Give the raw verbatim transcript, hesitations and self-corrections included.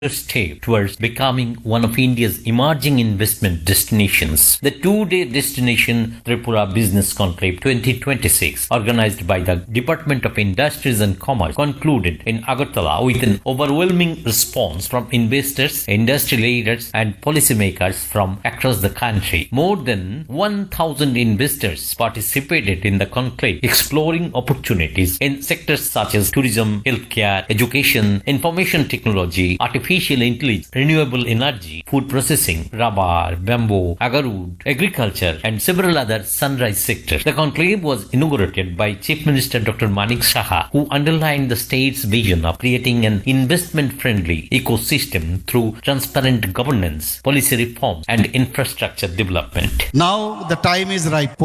step towards becoming one of India's emerging investment destinations. The two-day destination Tripura Business Conclave twenty twenty-six, organized by the Department of Industries and Commerce, concluded in Agartala with an overwhelming response from investors, industry leaders, and policymakers from across the country. More than one thousand investors participated in the conclave, exploring opportunities in sectors such as tourism, healthcare, education, information technology, artificial intelligence, renewable energy, food processing, rubber, bamboo, agarwood, agriculture, and several other sunrise sectors. The conclave was inaugurated by Chief Minister Doctor Manik Saha, who underlined the state's vision of creating an investment-friendly ecosystem through transparent governance, policy reforms, and infrastructure development. Now the time is right.